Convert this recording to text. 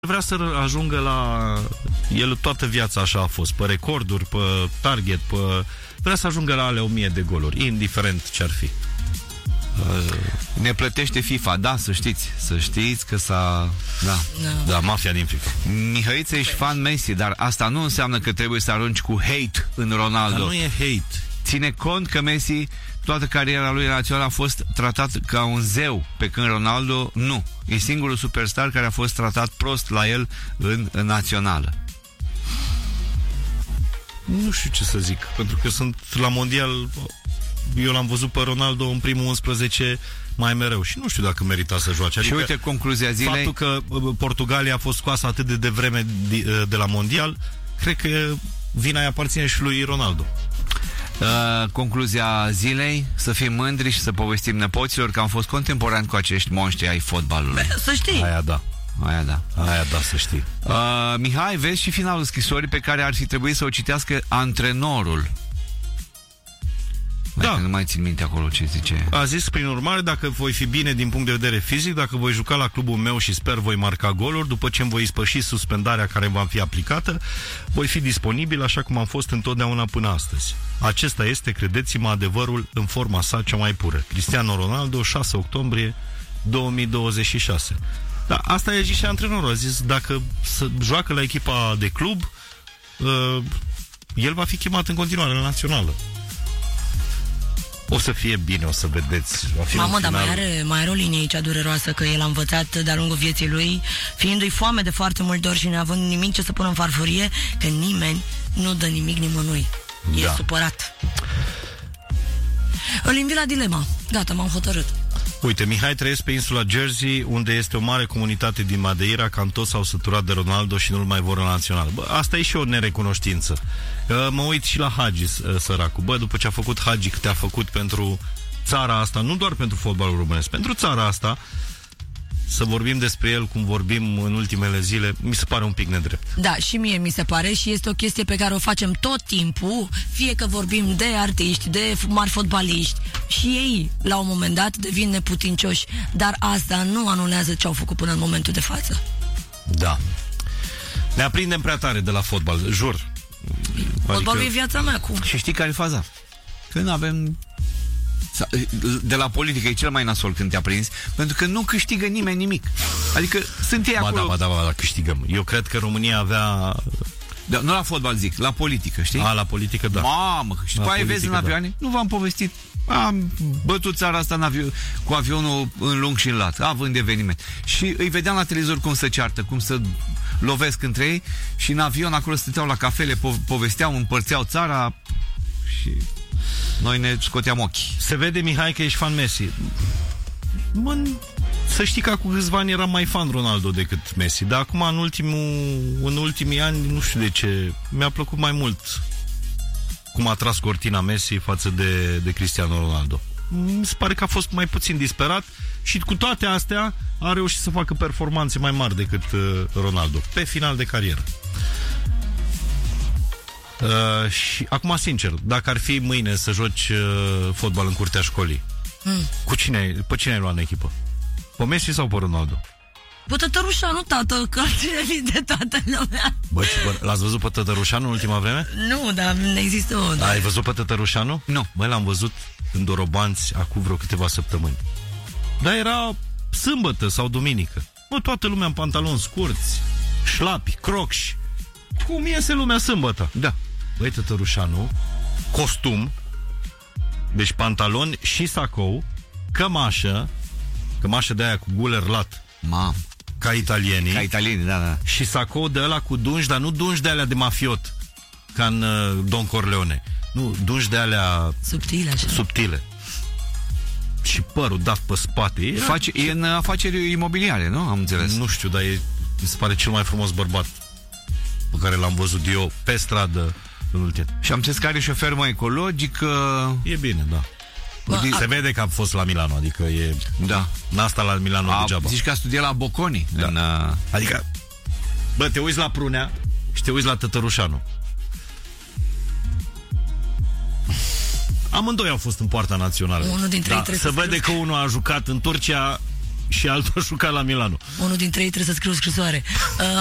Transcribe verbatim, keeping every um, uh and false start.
Vrea să ajungă la... El toată viața așa a fost, pe recorduri, pe target, pe... Vrea să ajungă la ale o mie de goluri, indiferent ce ar fi. Ne plătește FIFA, da, să știți. Să știți că s-a... Da, da mafia din FIFA. Mihăiță, ești fan Messi, dar asta nu înseamnă că trebuie să arunci cu hate în Ronaldo. Dar nu e hate. Ține cont că Messi, toată cariera lui națională, a fost tratat ca un zeu, pe când Ronaldo nu. E singurul superstar care a fost tratat prost la el în, în națională. Nu știu ce să zic, pentru că sunt la mondial... Eu l-am văzut pe Ronaldo în primul unsprezece mai mereu și nu știu dacă merita să joace. Adică și uite concluzia zilei. Faptul că Portugalia a fost scoasă atât de devreme de, de la mondial, cred că vina îi aparține și lui Ronaldo. Uh, concluzia zilei, să fim mândri și să povestim nepoților că am fost contemporani cu acești monștri ai fotbalului. Să știi. Aia da. Aia da. Aia da, să știi. Uh, Mihai, vezi și finalul scrisorii pe care ar fi trebuit să o citească antrenorul. Da. Nu mai țin minte acolo ce zice. A zis, prin urmare, dacă voi fi bine din punct de vedere fizic, dacă voi juca la clubul meu și sper voi marca goluri, după ce îmi voi ispăși suspendarea care îmi va fi aplicată, voi fi disponibil așa cum am fost întotdeauna până astăzi. Acesta este, credeți-mă, adevărul în forma sa cea mai pură. Cristiano Ronaldo, șase octombrie două mii douăzeci și șase. Da, asta a zis și antrenorul. A zis, dacă să joacă la echipa de club, uh, el va fi chemat în continuare la națională. O să fie bine, o să vedeți. Mamă, dar mai are, mai are o linie aici dureroasă, că el a învățat de-a lungul vieții lui, fiindu-i foame de foarte multe ori și neavând nimic ce să pună în farfurie, că nimeni nu dă nimic nimănui. E da. supărat. Îl invit la dilema. Gata, m-am hotărât. Uite, Mihai trăiesc pe insula Jersey, unde este o mare comunitate din Madeira, cam toți s-au săturat de Ronaldo și nu-l mai vor în național. Bă, asta e și o nerecunoștință. Mă uit și la Hagi, săracul. Bă, după ce a făcut Hagi câte a făcut pentru țara asta, nu doar pentru fotbalul românesc, pentru țara asta, să vorbim despre el cum vorbim în ultimele zile, mi se pare un pic nedrept. Da, și mie mi se pare și este o chestie pe care o facem tot timpul, fie că vorbim de artiști, de mari fotbaliști, și ei, la un moment dat, devin neputincioși, dar asta nu anulează ce au făcut până în momentul de față. Da. Ne aprindem prea tare de la fotbal, jur. Fotbalul adică... e viața mea, cum? Și știi care e faza? Când avem... De la politică e cel mai nasol când te-a prins, pentru că nu câștigă nimeni nimic. Adică sunt ei acolo. Ba da, ba da, ba da, câștigăm. Eu cred că România avea... Da, nu la fotbal zic, la politică, știi? A, la politică, da. Mamă, și după aia vezi în avioane, da. Nu v-am povestit. Am bătut țara asta în avio- cu avionul în lung și în lat, având eveniment. Și îi vedeam la televizor cum se ceartă, cum se lovesc între ei, și în avion acolo stăteau la cafele, po- povesteau, împărțeau țara și... Noi ne scoteam ochii. Se vede, Mihai, că ești fan Messi. Bă, să știi că acum câțiva ani eram mai fan Ronaldo decât Messi. Dar acum, în, ultimul, în ultimii ani, nu știu de ce, mi-a plăcut mai mult cum a tras cortina Messi față de, de Cristiano Ronaldo. Mi se pare că a fost mai puțin disperat și cu toate astea a reușit să facă performanțe mai mari decât uh, Ronaldo pe final de carieră. Uh, și acum, sincer, dacă ar fi mâine să joci uh, fotbal în curtea școlii, mm. cu cine, pe cine ai luat în echipă? Pe Messi sau pe Ronaldo? Pe Tătărușanu, tată, că ține de toată lumea. Bă, bă, l-ați văzut pe Tătărușanu în ultima vreme? Nu, dar nu există o... Da. Ai văzut pe Tătărușanu? Nu. Bă, l-am văzut în Dorobanți acum vreo câteva săptămâni. Dar era sâmbătă sau duminică. Bă, toată lumea în pantaloni scurți, șlapi, crocși. Cum iese lumea sâmbătă? Da. Băi, Tătărușanu, costum, deci pantaloni și sacou, cămașă, cămașă de aia cu guler lat. Mam. Ca italienii. Ca italienii, da, da. Și sacou de ăla cu dungi, dar nu dungi de alea de mafiot, ca în uh, Don Corleone. Nu, dungi de alea subtile, așa. Subtile. Și părul dat pe spate. Era... Face, e în afaceri imobiliare, nu? Am înțeles. Nu știu, dar e, mi se pare cel mai frumos bărbat pe care l-am văzut eu pe stradă în ultim. Și am înțeles că are și o fermă ecologică. E bine, da. Bă, se a... vede că a fost la Milano, adică e... Da. N-a stat la Milano a, degeaba. Zici că a studiat la Bocconi. Da. În, uh... Adică, bă, te uiți la Prunea și te uiți la Tătărușanu. Amândoi au fost în poarta națională. Unul dintre da, se vede că unul a jucat în Turcia, și altul a jucat la Milano. Unul dintre ei trebuie să scriu o scrisoare. Uh,